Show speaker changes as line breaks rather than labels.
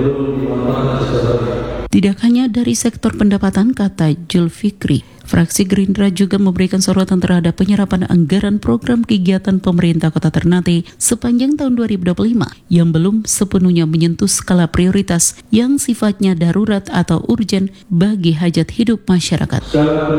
Tidak hanya dari sektor pendapatan, kata Julfikri, fraksi Gerindra juga memberikan sorotan terhadap penyerapan anggaran program kegiatan pemerintah Kota Ternate sepanjang tahun 2025 yang belum sepenuhnya menyentuh skala prioritas yang sifatnya darurat atau urgen bagi hajat hidup masyarakat.